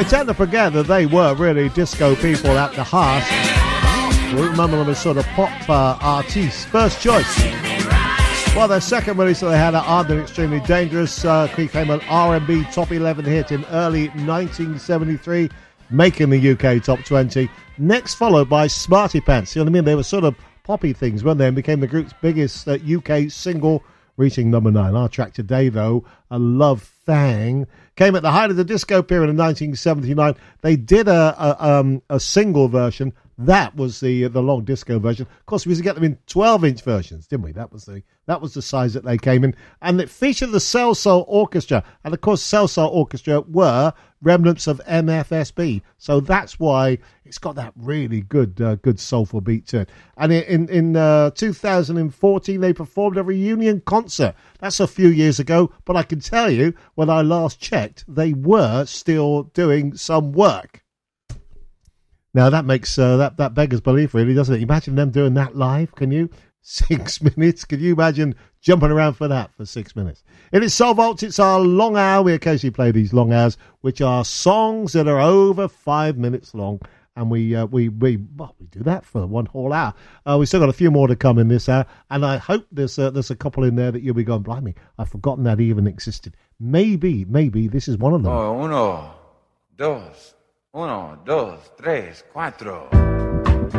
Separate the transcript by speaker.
Speaker 1: We tend to forget that they were really disco people at the heart. We remember them as sort of pop artists. First choice. Well, their second release that they had at Arden, Extremely Dangerous, became an R&B top 11 hit in early 1973, making the UK top 20. Next followed by Smarty Pants. You know what I mean? They were sort of poppy things, weren't they? And became the group's biggest UK single, reaching number 9. Our track today, though, A Love Thang, came at the height of the disco period in 1979. They did a single version. That was the long disco version. Of course, we used to get them in 12-inch versions, didn't we? That was the size that they came in. And it featured the Cell Soul Orchestra. And, of course, Cell Soul Orchestra were remnants of MFSB. So that's why it's got that really good soulful beat to it. And in 2014, they performed a reunion concert. That's a few years ago. But I can tell you, when I last checked, they were still doing some work. Now, that makes that beggars belief, really, doesn't it? Imagine them doing that live, can you? 6 minutes. Can you imagine jumping around for that for 6 minutes? It is Soul Vault. It's our long hour. We occasionally play these long hours, which are songs that are over 5 minutes long. And we do that for one whole hour. We've still got a few more to come in this hour. And I hope there's a couple in there that you'll be going, blimey, I've forgotten that even existed. Maybe this is one of them.
Speaker 2: Oh, uno, dos, tres, cuatro.